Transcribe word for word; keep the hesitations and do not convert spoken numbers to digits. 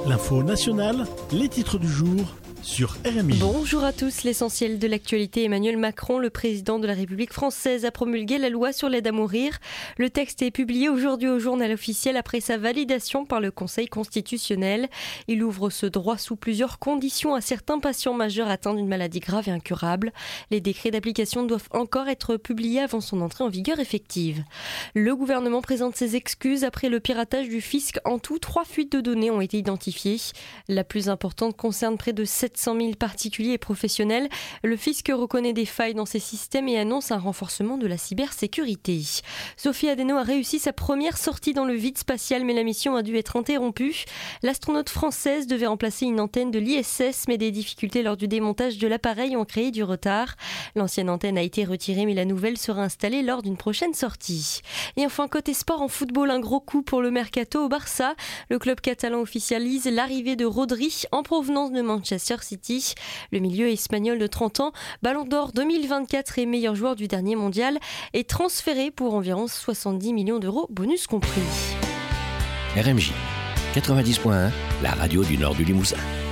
L'info nationale, les titres du jour sur R M I. Bonjour à tous, l'essentiel de l'actualité. Emmanuel Macron, le président de la République française, a promulgué la loi sur l'aide à mourir. Le texte est publié aujourd'hui au journal officiel après sa validation par le Conseil constitutionnel. Il ouvre ce droit sous plusieurs conditions à certains patients majeurs atteints d'une maladie grave et incurable. Les décrets d'application doivent encore être publiés avant son entrée en vigueur effective. Le gouvernement présente ses excuses après le piratage du fisc. En tout, trois fuites de données ont été identifiées. La plus importante concerne près de sept cent mille particuliers et professionnels. Le fisc reconnaît des failles dans ces systèmes et annonce un renforcement de la cybersécurité. Sophie Adeno a réussi sa première sortie dans le vide spatial, mais la mission a dû être interrompue. L'astronaute française devait remplacer une antenne de l'I S S, mais des difficultés lors du démontage de l'appareil ont créé du retard. L'ancienne antenne a été retirée, mais la nouvelle sera installée lors d'une prochaine sortie. Et enfin, côté sport en football, un gros coup pour le mercato au Barça. Le club catalan officialise l'arrivée de Rodri en provenance de Manchester City. Le milieu espagnol de trente ans, Ballon d'Or deux mille vingt-quatre et meilleur joueur du dernier mondial, est transféré pour environ soixante-dix millions d'euros, bonus compris. R M J quatre-vingt-dix point un, la radio du nord du Limousin.